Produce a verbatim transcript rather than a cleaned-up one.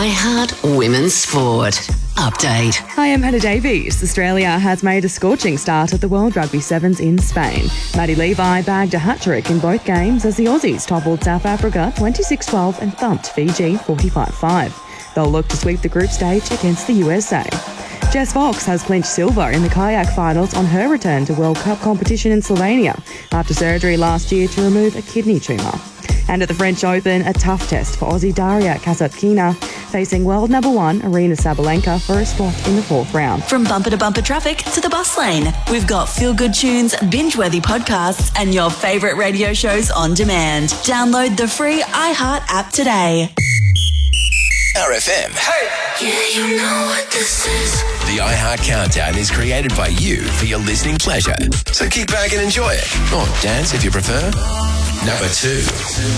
iHeart Women's Sport. Update. Hi, I'm Hannah Davies. Australia has made a scorching start at the World Rugby Sevens in Spain. Maddie Levi bagged a hat-trick in both games as the Aussies toppled South Africa twenty-six twelve and thumped Fiji forty-five five. They'll look to sweep the group stage against the U S A. Jess Fox has clinched silver in the kayak finals on her return to World Cup competition in Slovenia after surgery last year to remove a kidney tumour. And at the French Open, a tough test for Aussie Daria Kasatkina, facing world number one Aryna Sabalenka for a spot in the fourth round. From bumper to bumper traffic to the bus lane, we've got feel-good tunes, binge-worthy podcasts, and your favourite radio shows on demand. Download the free iHeart app today. R F M. Hey! Yeah, you know what this is. The iHeart Countdown is created by you for your listening pleasure. So kick back and enjoy it. Or dance if you prefer. Number two.